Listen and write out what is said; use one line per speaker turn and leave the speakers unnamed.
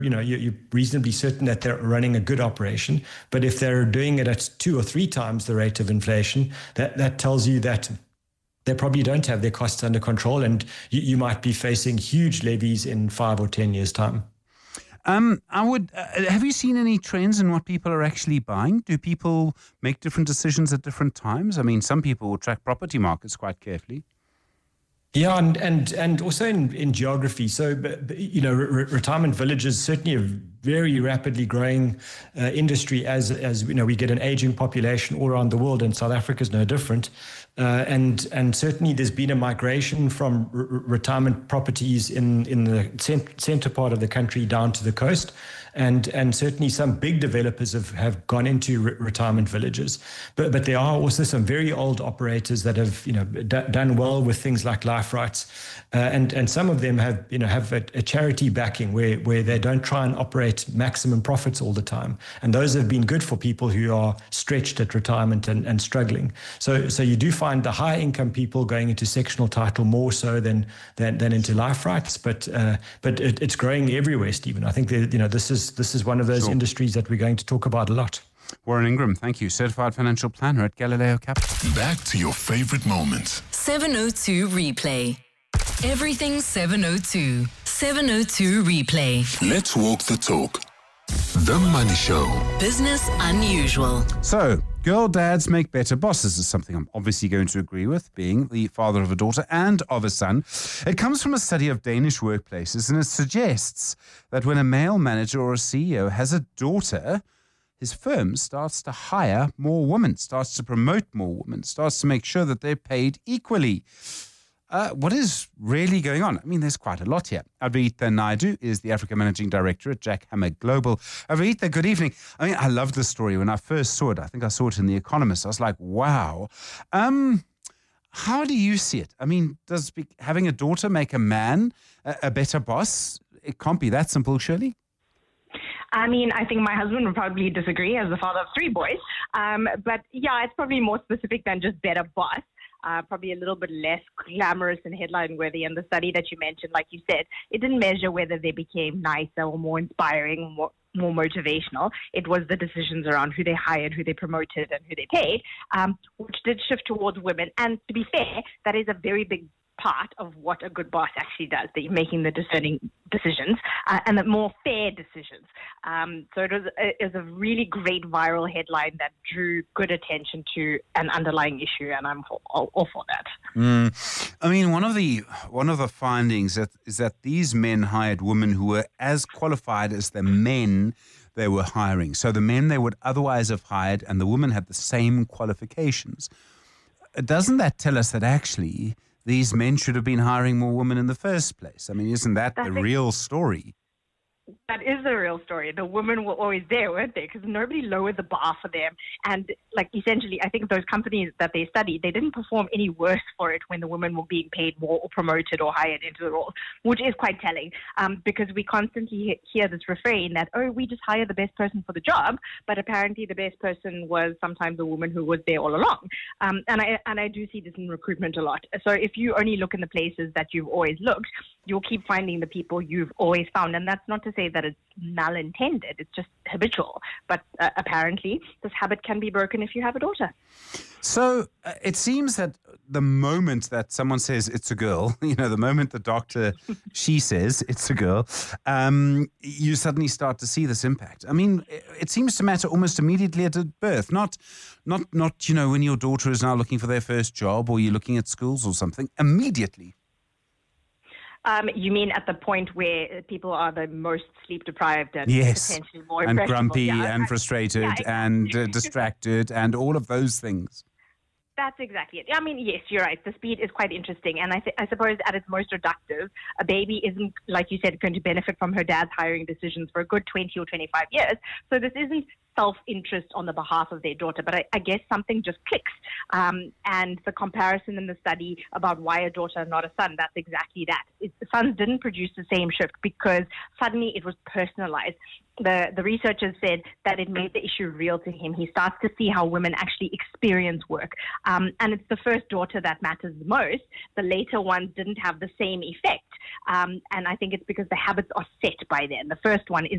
you're reasonably certain that they're running a good operation. But if they're doing it at 2 or 3 times the rate of inflation, that tells you that they probably don't have their costs under control, and you might be facing huge levies in 5 or 10 years' time.
Have you seen any trends in what people are actually buying? Do people make different decisions at different times? I mean, some people will track property markets quite carefully.
Yeah, and also in geography. So, retirement villages certainly a very rapidly growing industry as we get an aging population all around the world, and South Africa is no different. And certainly there's been a migration from retirement properties in the center part of the country down to the coast. And certainly some big developers have gone into retirement villages. But there are also some very old operators that have done well with things like life rights. And some of them have a charity backing where they don't try and operate maximum profits all the time. And those have been good for people who are stretched at retirement and struggling. So you do find the high income people going into sectional title more so than into life rights. But it's growing everywhere, Stephen. I think this is one of those industries that we're going to talk about a lot.
Warren Ingram, thank you. Certified financial planner at Galileo Capital.
Back to your favorite moments.
702 Replay. Everything 702. 702 Replay.
Let's walk the talk. The Money Show.
Business unusual.
So, girl dads make better bosses is something I'm obviously going to agree with, being the father of a daughter and of a son. It comes from a study of Danish workplaces, and it suggests that when a male manager or a CEO has a daughter, his firm starts to hire more women, starts to promote more women, starts to make sure that they're paid equally. What is really going on? I mean, there's quite a lot here. Avarita Naidu is the Africa Managing Director at Jack Hammer Global. Avarita, good evening. I mean, I loved the story when I first saw it. I think I saw it in The Economist. I was like, wow. How do you see it? I mean, does having a daughter make a man a better boss? It can't be that simple, surely?
I mean, I think my husband would probably disagree as the father of 3 boys. But yeah, it's probably more specific than just better boss. Probably a little bit less glamorous and headline-worthy. And the study that you mentioned, like you said, it didn't measure whether they became nicer or more inspiring, more motivational. It was the decisions around who they hired, who they promoted, and who they paid, which did shift towards women. And to be fair, that is a very big part of what a good boss actually does, that you're making the discerning decisions and the more fair decisions. So it was a really great viral headline that drew good attention to an underlying issue, and I'm all for that.
I mean, one of the findings is that these men hired women who were as qualified as the men they were hiring. So the men they would otherwise have hired, and the women had the same qualifications. Doesn't that tell us that actually these men should have been hiring more women in the first place? I mean, isn't that the real story?
That is the real story. The women were always there, weren't they? Because nobody lowered the bar for them. And essentially, I think those companies that they studied, they didn't perform any worse for it when the women were being paid more or promoted or hired into the role, which is quite telling. Because we constantly hear this refrain that, we just hire the best person for the job, but apparently the best person was sometimes a woman who was there all along. And I do see this in recruitment a lot. So if you only look in the places that you've always looked, you'll keep finding the people you've always found. And that's not to say that it's malintended, it's just habitual. But apparently this habit can be broken if you have a daughter.
So it seems that the moment that someone says it's a girl, the moment the doctor, she says it's a girl, you suddenly start to see this impact. I mean, it seems to matter almost immediately at birth, not when your daughter is now looking for their first job or you're looking at schools or something, immediately.
You mean at the point where people are the most sleep deprived and potentially more
and grumpy and frustrated and distracted and all of those things?
That's exactly it. I mean, yes, you're right. The speed is quite interesting. And I suppose at its most reductive, a baby isn't, like you said, going to benefit from her dad's hiring decisions for a good 20 or 25 years. So this isn't self-interest on the behalf of their daughter. But I guess something just clicks. And the comparison in the study about why a daughter and not a son, that's exactly that. The sons didn't produce the same shift because suddenly it was personalized. The researchers said that it made the issue real to him. He starts to see how women actually experience work. And it's the first daughter that matters the most. The later ones didn't have the same effect. And I think it's because the habits are set by then. The first one is